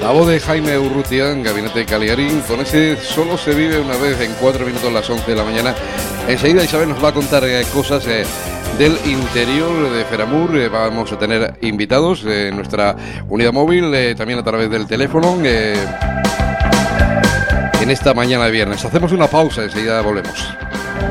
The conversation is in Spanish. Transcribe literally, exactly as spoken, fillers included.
La voz de Jaime Urrutia, en Gabinete Caligari, con ese Solo se vive una vez en cuatro minutos a las once de la mañana. Enseguida Isabel nos va a contar eh, cosas eh, del interior de Feramur. Eh, vamos a tener invitados en eh, nuestra unidad móvil, eh, también a través del teléfono, eh, en esta mañana de viernes. Hacemos una pausa, enseguida volvemos.